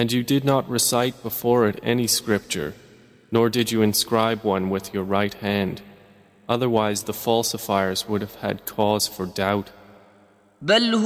And you did not recite before it any scripture, nor did you inscribe one with your right hand. Otherwise the falsifiers would have had cause for doubt. بل